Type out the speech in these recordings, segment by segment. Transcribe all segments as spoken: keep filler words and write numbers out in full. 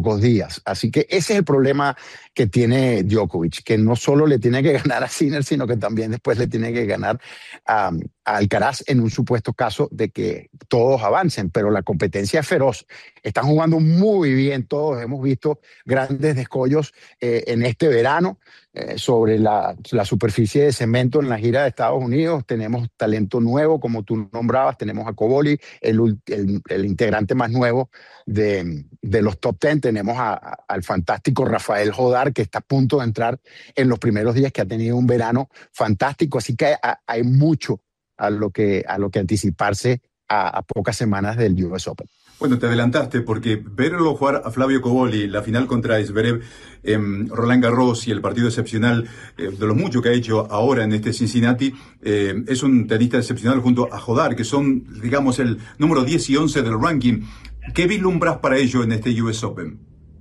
pocos días. Así que ese es el problema que tiene Djokovic, que no solo le tiene que ganar a Sinner, sino que también después le tiene que ganar a, a Alcaraz en un supuesto caso de que todos avancen, pero la competencia es feroz. Están jugando muy bien todos, hemos visto grandes descollos eh, en este verano eh, sobre la, la superficie de cemento en la gira de Estados Unidos. Tenemos talento nuevo, como tú nombrabas, tenemos a Cobolli, el, el, el integrante más nuevo de, de los top ten. Tenemos a, a, al fantástico Rafael Jodar, que está a punto de entrar en los primeros días, que ha tenido un verano fantástico, así que hay, hay mucho a lo que, a lo que anticiparse a, a pocas semanas del U S Open. Bueno, te adelantaste porque verlo jugar a Flavio Cobolli, la final contra Zverev, eh, Roland Garros y el partido excepcional eh, de lo mucho que ha hecho ahora en este Cincinnati, eh, es un tenista excepcional junto a Jodar, que son, digamos, el número diez y once del ranking. ¿Qué vislumbras para ello en este U S Open?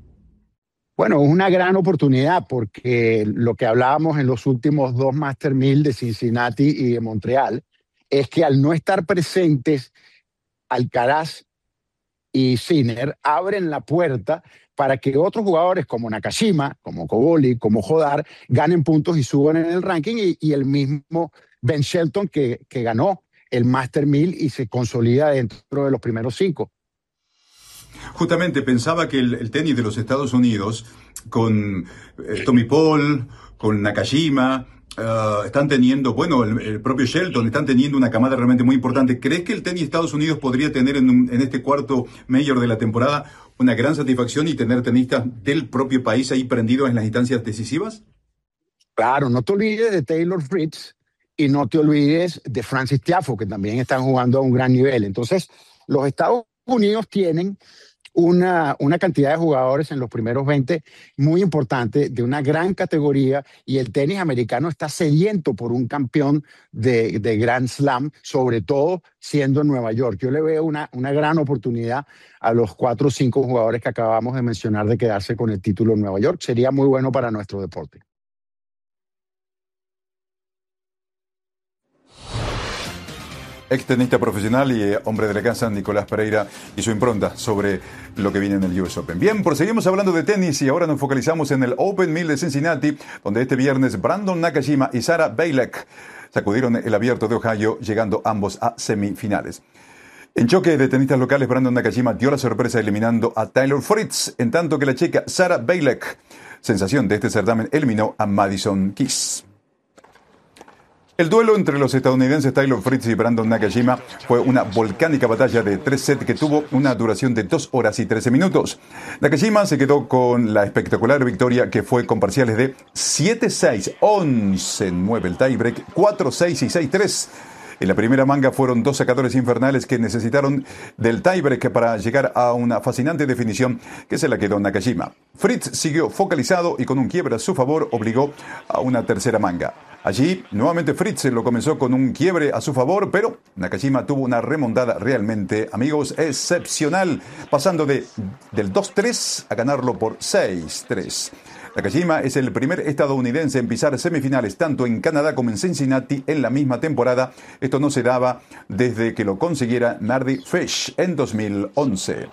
Bueno, es una gran oportunidad porque lo que hablábamos en los últimos dos Master mil de Cincinnati y de Montreal es que al no estar presentes Alcaraz y Sinner abren la puerta para que otros jugadores como Nakashima, como Cobolli, como Jodar, ganen puntos y suban en el ranking, y, y el mismo Ben Shelton que, que ganó el Master mil y se consolida dentro de los primeros cinco. Justamente pensaba que el, el tenis de los Estados Unidos, con eh, Tommy Paul, con Nakashima, Uh, están teniendo, bueno, el, el propio Shelton, están teniendo una camada realmente muy importante. ¿Crees que el tenis de Estados Unidos podría tener en, un, en este cuarto Major de la temporada una gran satisfacción y tener tenistas del propio país ahí prendidos en las instancias decisivas? Claro, no te olvides de Taylor Fritz y no te olvides de Frances Tiafoe, que también están jugando a un gran nivel. Entonces, los Estados Unidos tienen Una, una cantidad de jugadores en los primeros veinte muy importante, de una gran categoría, y el tenis americano está sediento por un campeón de, de Grand Slam, sobre todo siendo en Nueva York. Yo le veo una, una gran oportunidad a los cuatro o cinco jugadores que acabamos de mencionar de quedarse con el título en Nueva York. Sería muy bueno para nuestro deporte. Ex tenista profesional y eh, hombre de la casa, Nicolás Pereira, y su impronta sobre lo que viene en el U S Open. Bien, proseguimos hablando de tenis y ahora nos focalizamos en el Open mil de Cincinnati, donde este viernes Brandon Nakashima y Sara Bielek sacudieron el abierto de Ohio, llegando ambos a semifinales. En choque de tenistas locales, Brandon Nakashima dio la sorpresa eliminando a Taylor Fritz, en tanto que la checa Sara Bielek, sensación de este certamen, eliminó a Madison Keys. El duelo entre los estadounidenses Taylor Fritz y Brandon Nakashima fue una volcánica batalla de tres sets que tuvo una duración de dos horas y trece minutos. Nakashima se quedó con la espectacular victoria, que fue con parciales de siete seis, once nueve el tiebreak, cuatro seis y seis tres. En la primera manga fueron dos sacadores infernales que necesitaron del tiebreak para llegar a una fascinante definición que se la quedó Nakashima. Fritz siguió focalizado y con un quiebre a su favor obligó a una tercera manga. Allí, nuevamente Fritz lo comenzó con un quiebre a su favor, pero Nakashima tuvo una remontada realmente, amigos, excepcional, pasando de, del dos tres a ganarlo por seis tres. Nakashima es el primer estadounidense en pisar semifinales tanto en Canadá como en Cincinnati en la misma temporada. Esto no se daba desde que lo consiguiera Mardy Fish en dos mil once.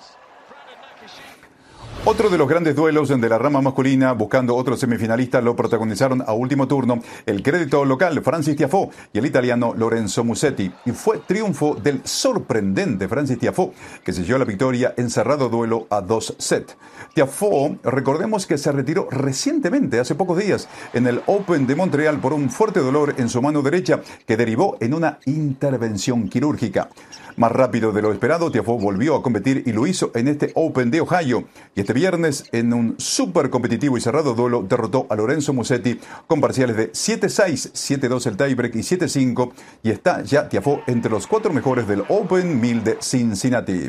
Otro de los grandes duelos de la rama masculina, buscando otro semifinalista, lo protagonizaron a último turno el crédito local Francis Tiafoe y el italiano Lorenzo Musetti. Y fue triunfo del sorprendente Francis Tiafoe, que selló la victoria en cerrado duelo a dos sets. Tiafoe, recordemos que se retiró recientemente, hace pocos días, en el Open de Montreal por un fuerte dolor en su mano derecha que derivó en una intervención quirúrgica. Más rápido de lo esperado, Tiafoe volvió a competir y lo hizo en este Open de Ohio. Y este viernes, en un súper competitivo y cerrado duelo, derrotó a Lorenzo Musetti con parciales de siete seis, siete dos el tiebreak y siete cinco. Y está ya Tiafoe entre los cuatro mejores del Open mil de Cincinnati.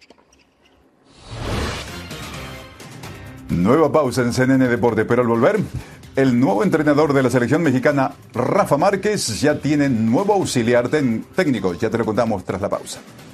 Nueva pausa en C N N Deporte, pero al volver, el nuevo entrenador de la selección mexicana, Rafa Márquez, ya tiene nuevo auxiliar técnico. Ya te lo contamos tras la pausa.